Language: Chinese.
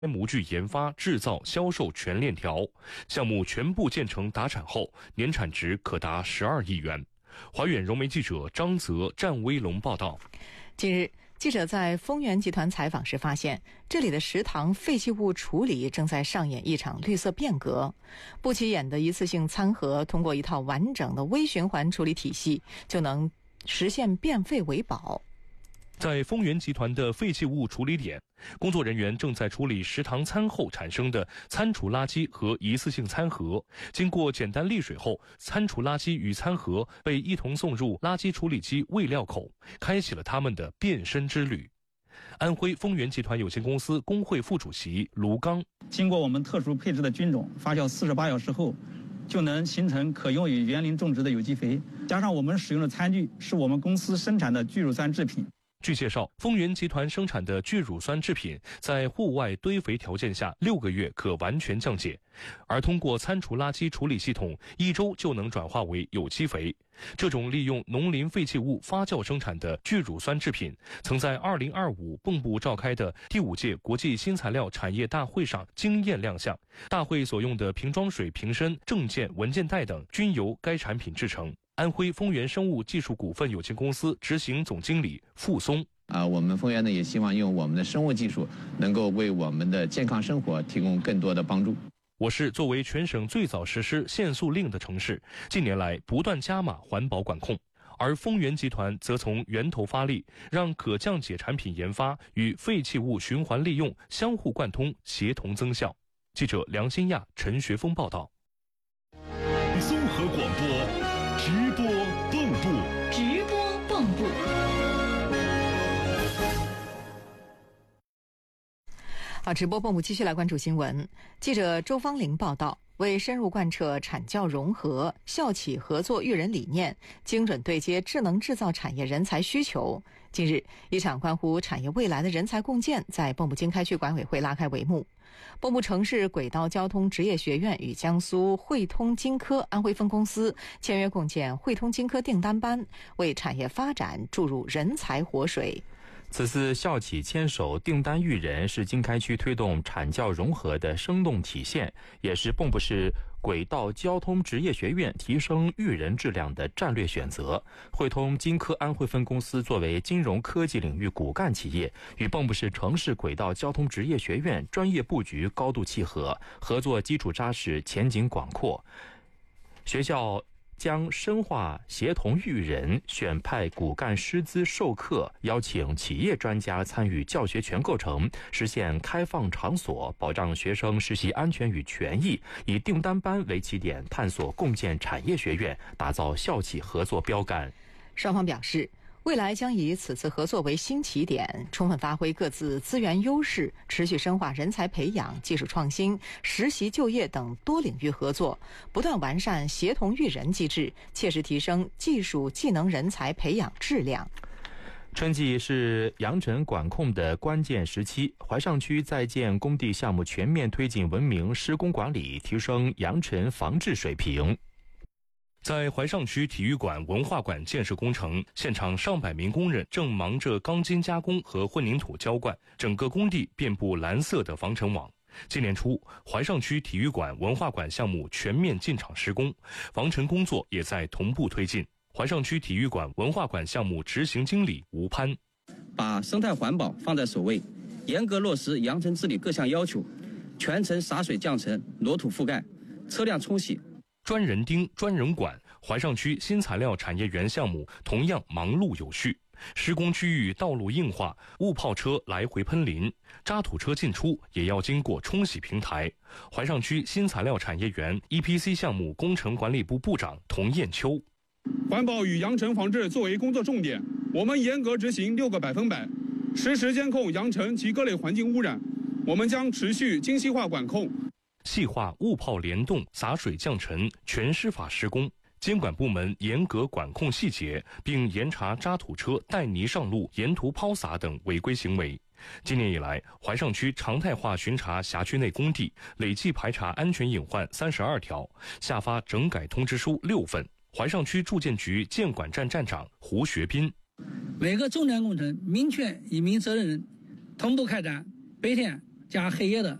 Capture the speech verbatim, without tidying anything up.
模具研发、制造、销售全链条，项目全部建成达产后，年产值可达十二亿元。华远融媒记者张泽、战威龙报道。 近日，记者在丰源集团采访时发现，这里的食堂废弃物处理正在上演一场绿色变革。不起眼的一次性餐盒，通过一套完整的微循环处理体系，就能实现变废为宝。 在丰源集团的废弃物处理点，工作人员正在处理食堂餐后产生的餐厨垃圾和一次性餐盒。经过简单沥水后，餐厨垃圾与餐盒被一同送入垃圾处理机喂料口，开启了他们的变身之旅。安徽丰源集团有限公司工会副主席卢刚： 经过我们特殊配置的菌种发酵四十八小时后，就能形成可用于园林种植的有机肥。加上我们使用的餐具是我们公司生产的聚乳酸制品。 据介绍，丰源集团生产的聚乳酸制品在户外堆肥条件下六个月可完全降解，而通过餐厨垃圾处理系统，一周就能转化为有机肥。这种利用农林废弃物发酵生产的聚乳酸制品，曾在二零二五蚌埠召开的第五届国际新材料产业大会上惊艳亮相。大会所用的瓶装水瓶身、证件、文件袋等均由该产品制成。安徽丰源生物技术股份有限公司执行总经理傅松： 啊，我们丰源呢也希望用我们的生物技术，能够为我们的健康生活提供更多的帮助。 我市作为全省最早实施限塑令的城市，近年来不断加码环保管控，而丰源集团则从源头发力，让可降解产品研发与废弃物循环利用相互贯通、协同增效。记者梁新亚、陈学峰报道。 综合广播。直播蚌埠， 直播蚌埠。 好，直播蚌埠继续来关注新闻。记者周芳玲报道，为深入贯彻产教融合、校企合作育人理念，精准对接智能制造产业人才需求，近日，一场关乎产业未来的人才共建在蚌埠经开区管委会拉开帷幕。蚌埠城市轨道交通职业学院与江苏汇通金科安徽分公司签约共建汇通金科订单班，为产业发展注入人才活水。 此次校企牵手订单育人是经开区推动产教融合的生动体现，也是蚌埠市轨道交通职业学院提升育人质量的战略选择。汇通金科安徽分公司作为金融科技领域骨干企业，与蚌埠市城市轨道交通职业学院专业布局高度契合，合作基础扎实，前景广阔。学校将深化协同育人，选派骨干师资授课，邀请企业专家参与教学全构程，实现开放场所，保障学生实习安全与权益，以订单班为起点，探索共建产业学院，打造校企合作标杆。 双方表示，未来将以此次合作为新起点，充分发挥各自资源优势，持续深化人才培养、技术创新、实习就业等多领域合作，不断完善协同育人机制，切实提升技术技能人才培养质量。 春季是扬尘管控的关键时期，淮上区在建工地项目全面推进文明施工管理，提升扬尘防治水平。 在淮上区体育馆文化馆建设工程现场，上百名工人正忙着钢筋加工和混凝土浇灌，整个工地遍布蓝色的防尘网。今年初，淮上区体育馆文化馆项目全面进场施工，防尘工作也在同步推进。淮上区体育馆文化馆项目执行经理吴攀： 把生态环保放在首位，严格落实扬尘治理各项要求，全程洒水降尘、裸土覆盖、车辆冲洗。 专人盯、专人管，淮上区新材料产业园项目同样忙碌有序。施工区域道路硬化，雾炮车来回喷淋，渣土车进出也要经过冲洗平台。淮上区新材料产业园 E P C 项目工程管理部部长童艳秋： 环保与扬尘防治作为工作重点，我们严格执行六个百分百，实时监控扬尘及各类环境污染。我们将持续精细化管控， 细化雾炮联动、洒水降尘全施法施工，监管部门严格管控细节，并严查渣土车带泥上路、沿途抛洒等违规行为。今年以来，淮上区常态化巡查辖区内工地，累计排查安全隐患三十二条，下发整改通知书六份。淮上区住建局建管站站长胡学斌： 每个重点工程明确一名责任人，同步开展，白天加黑夜的